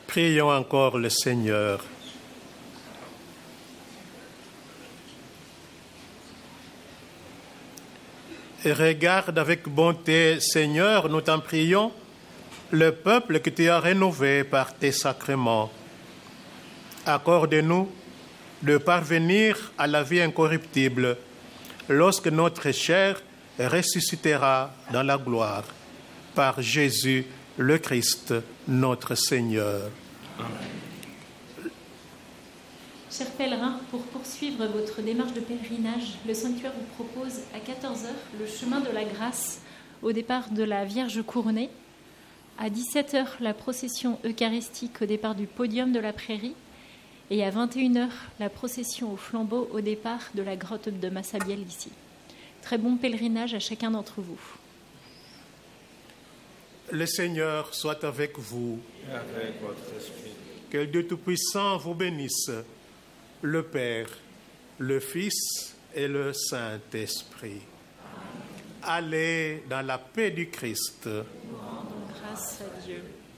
Prions encore le Seigneur. Et regarde avec bonté, Seigneur, nous t'en prions, le peuple que tu as rénové par tes sacrements. Accorde-nous de parvenir à la vie incorruptible lorsque notre chair ressuscitera dans la gloire. Par Jésus le Christ, notre Seigneur. Amen. Chers pèlerins, pour poursuivre votre démarche de pèlerinage, le sanctuaire vous propose à 14h le chemin de la grâce au départ de la Vierge couronnée, à 17h la procession eucharistique au départ du podium de la prairie et à 21h la procession au flambeau au départ de la grotte de Massabielle ici. Très bon pèlerinage à chacun d'entre vous. Le Seigneur soit avec vous. Et avec votre esprit. Que le Dieu Tout-Puissant vous bénisse, le Père, le Fils et le Saint-Esprit. Allez dans la paix du Christ. Nous rendons grâce à Dieu.